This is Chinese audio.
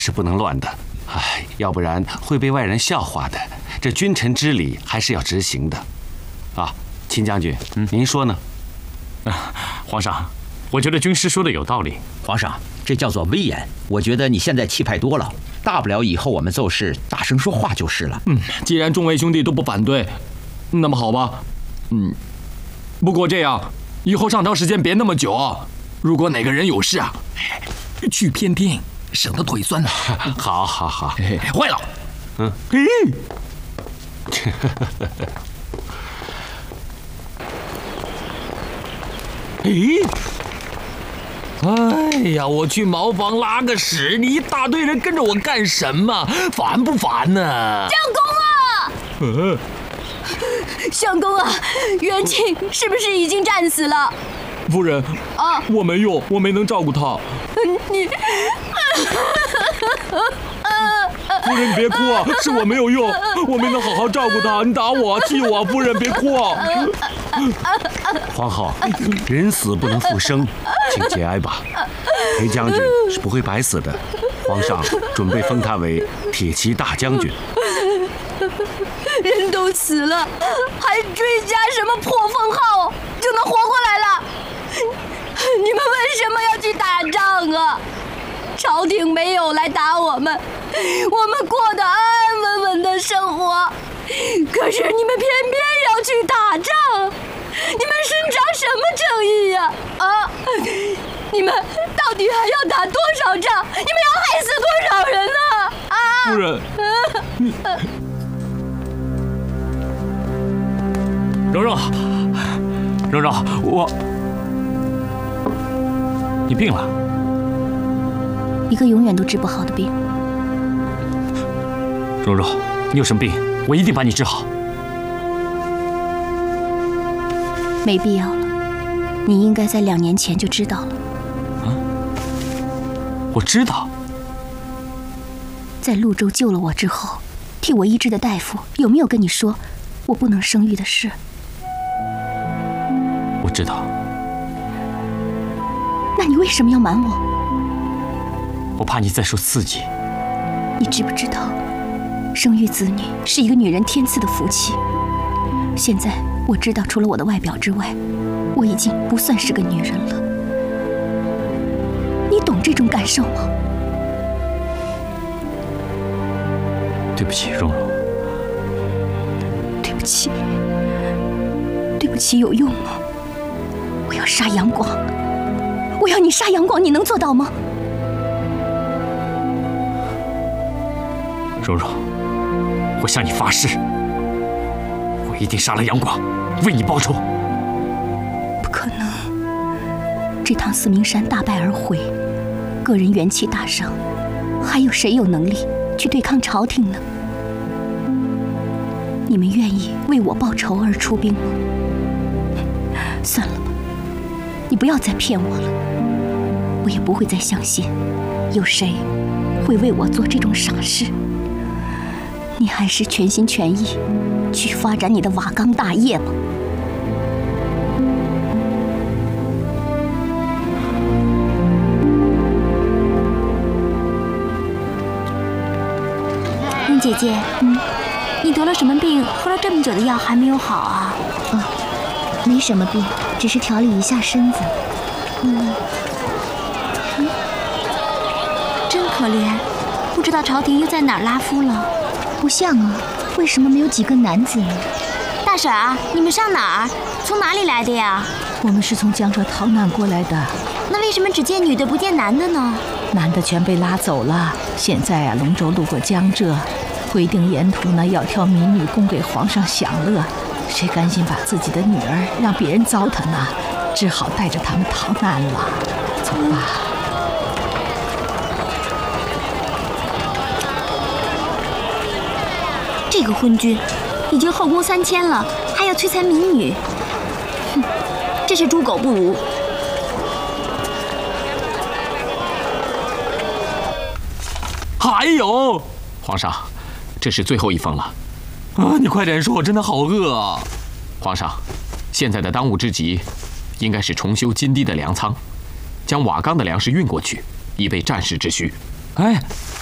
是不能乱的。哎，要不然会被外人笑话的。这君臣之礼还是要执行的。啊，秦将军，您说呢？ 皇上，我觉得军师说的有道理。 皇上，这叫做威严。我觉得你现在气派多了，大不了以后我们奏事大声说话就是了。 既然众位兄弟都不反对，那么好吧。不过这样，以后上朝时间别那么久。如果哪个人有事啊，去偏厅，省得腿酸了。 好，好，好。 坏了。哎呀，我去茅房拉个屎，你一大堆人跟着我干什么？烦不烦呢？ 相公啊！相公啊，元庆是不是已经战死了？ 夫人啊，我没用，我没能照顾他。 你， 夫人你别哭啊，是我没有用，我没能好好照顾他，你打我，气我，夫人别哭啊。 皇后，人死不能复生，请节哀吧。裴将军是不会白死的，皇上准备封他为铁骑大将军。 人都死了，还追加什么破封号就能活过来了？你们为什么要去打仗啊？朝廷没有来打我们，我们过得安安稳稳的生活，可是你们偏偏要去打仗，你们伸张什么正义呀？啊！你们到底还要打多少仗？你们要害死多少人呢？啊！ 夫人， 蓉蓉，蓉蓉，你病了。 一个永远都治不好的病。 蓉蓉，你有什么病？我一定把你治好。 没必要了，你应该在2年前就知道了。 啊？我知道。 在潞州救了我之后，替我医治的大夫有没有跟你说我不能生育的事？ 我知道。 那你为什么要瞒我？ 我怕你再受刺激。 你知不知道，生育子女是一个女人天赐的福气。现在我知道，除了我的外表之外，我已经不算是个女人了。你懂这种感受吗？ 对不起，蓉蓉。 对不起，对不起，有用吗？我要杀杨广，我要你杀杨广，你能做到吗？ 蓉蓉，我向你发誓，我一定杀了杨广，为你报仇。 不可能，这趟四明山大败而回，个人元气大伤，还有谁有能力去对抗朝廷呢？你们愿意为我报仇而出兵吗？算了吧，你不要再骗我了，我也不会再相信有谁会为我做这种傻事。你还是全心全意去发展你的瓦岗大业吧。 云姐姐，你得了什么病？喝了这么久的药还没有好啊？ 没什么病，只是调理一下身子。 真可怜，不知道朝廷又在哪儿拉夫了。 不像啊，为什么没有几个男子呢？ 大婶儿，你们上哪儿？从哪里来的呀？ 我们是从江浙逃难过来的。 那为什么只见女的不见男的呢？ 男的全被拉走了。现在啊，龙舟路过江浙，规定沿途呢要挑民女供给皇上享乐。谁甘心把自己的女儿让别人糟蹋呢？只好带着他们逃难了。走吧。 这个昏君，已经后宫3000了，还要摧残民女，哼，真是猪狗不如。 还有， 皇上，这是最后一封了。 啊，你快点说，我真的好饿啊！ 皇上，现在的当务之急，应该是重修金堤的粮仓，将瓦岗的粮食运过去，以备战事之需。 哎，